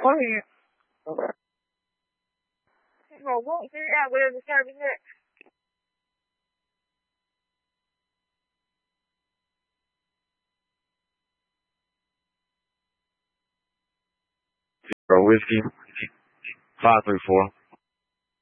Quiet. Well, won't figure out whatever serving next. For whiskey, 534.